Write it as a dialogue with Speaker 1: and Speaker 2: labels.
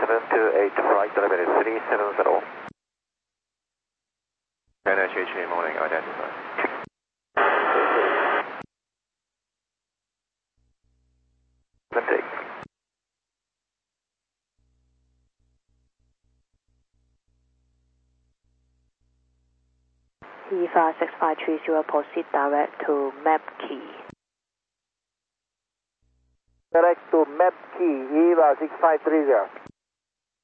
Speaker 1: 728 flight level 370. NHH morning identified. Take.
Speaker 2: EVA 6530 proceed direct to map key.
Speaker 3: Direct to map key, EVA 6530.